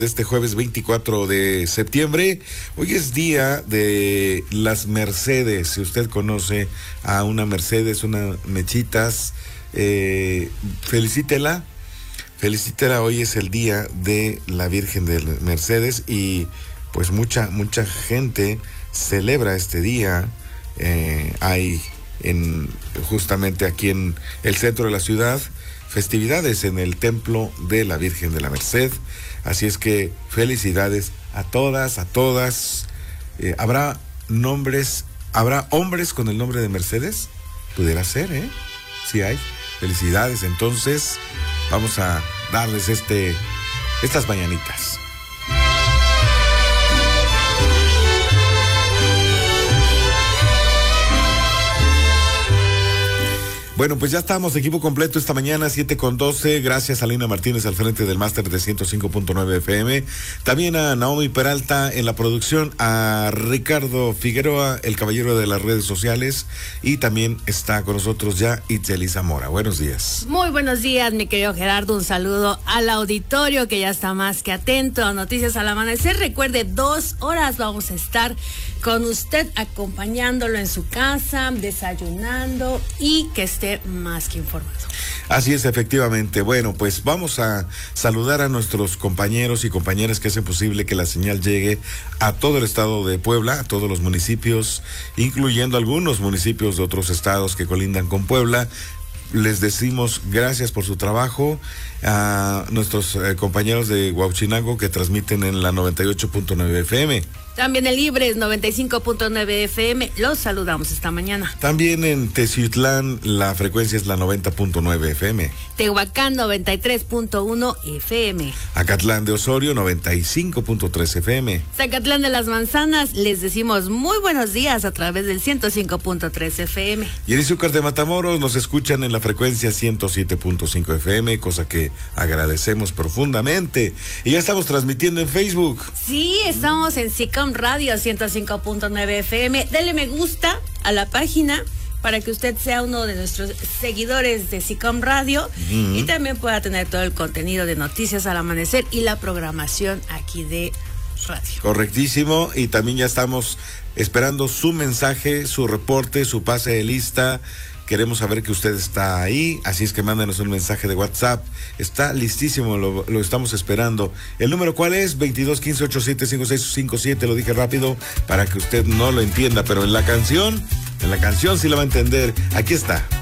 Este jueves 24 de septiembre. Hoy es día de las Mercedes. Si usted conoce a una Mercedes, una Mechitas, felicítela. Felicítela, hoy es el día de la Virgen de Mercedes y pues mucha gente celebra este día. Hay justamente aquí en el centro de la ciudad festividades en el templo de la Virgen de la Merced. Así es que felicidades a todas. ¿Habrá hombres con el nombre de Mercedes? Pudiera ser, Sí hay. Felicidades. Entonces, vamos a darles estas mañanitas. Bueno, pues ya estamos, equipo completo esta mañana, 7:12. Gracias a Lina Martínez al frente del máster de 105.9 FM. También a Naomi Peralta en la producción, a Ricardo Figueroa, el caballero de las redes sociales. Y también está con nosotros ya Itzeli Zamora. Buenos días. Muy buenos días, mi querido Gerardo. Un saludo al auditorio que ya está más que atento a Noticias al Amanecer. Recuerde, 2 horas vamos a estar con usted acompañándolo en su casa, desayunando y que esté más que informado. Así es, efectivamente. Bueno, pues vamos a saludar a nuestros compañeros y compañeras que hacen posible que la señal llegue a todo el estado de Puebla, a todos los municipios, incluyendo algunos municipios de otros estados que colindan con Puebla. Les decimos gracias por su trabajo a nuestros compañeros de Huauchinango que transmiten en la 98.9 FM. También en Libres 95.9 FM, los saludamos esta mañana. También en Teciutlán la frecuencia es la 90.9 FM. Tehuacán 93.1 FM. Acatlán de Osorio 95.3 FM. Zacatlán de las Manzanas les decimos muy buenos días a través del 105.3 FM. Y en Izúcar de Matamoros nos escuchan en la frecuencia 107.5 FM, cosa que agradecemos profundamente. Y ya estamos transmitiendo en Facebook. Sí, estamos en SICOM Radio 105.9 FM. Dele me gusta a la página para que usted sea uno de nuestros seguidores de SICOM Radio y también pueda tener todo el contenido de Noticias al Amanecer y la programación aquí de radio. Correctísimo, y también ya estamos esperando su mensaje, su reporte, su pase de lista. Queremos saber que usted está ahí, así es que mándenos un mensaje de WhatsApp. Está listísimo, lo estamos esperando. ¿El número cuál es? 2215-875657, lo dije rápido para que usted no lo entienda, pero en la canción sí la va a entender. Aquí está.